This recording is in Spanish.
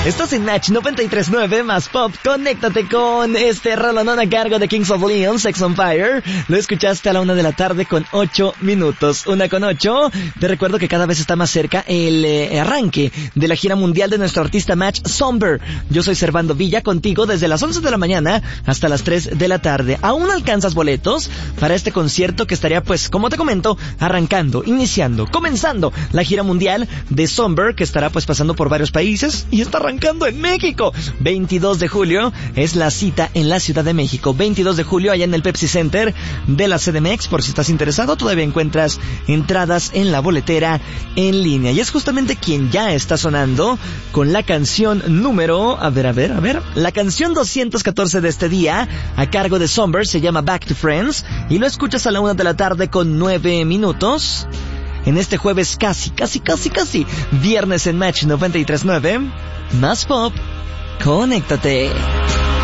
Estás en Match 93.9 más Pop. Conéctate con este rolonón a cargo de Kings of Leon, Sex on Fire. Lo escuchaste a la 1 de la tarde con 8 minutos. 1:08. Te recuerdo que cada vez está más cerca el arranque de la gira mundial de nuestro artista Match Somber. Yo soy Servando Villa contigo desde las 11 de la mañana hasta las 3 de la tarde. ¿Aún alcanzas boletos para este concierto que estaría, pues, como te comento, arrancando, iniciando, comenzando la gira mundial de Somber, que estará pues pasando por varios países y está arrancando en México? 22 de julio es la cita en la Ciudad de México. 22 de julio allá en el Pepsi Center de la CDMX. Por si estás interesado, todavía encuentras entradas en la boletera en línea. Y es justamente quien ya está sonando con la canción número... A ver. La canción 214 de este día, a cargo de Somber, se llama Back to Friends. Y lo escuchas a la 1 de la tarde con 9 minutos. En este jueves casi viernes en Match 93.9. Más Pop. Conéctate.